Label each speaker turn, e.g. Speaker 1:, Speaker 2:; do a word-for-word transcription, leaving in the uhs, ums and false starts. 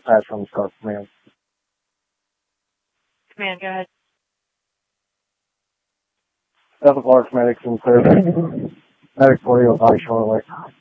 Speaker 1: dispatch from Star Command.
Speaker 2: Command, go ahead.
Speaker 1: Delta Clark medics in service. Medic for you, body shortly.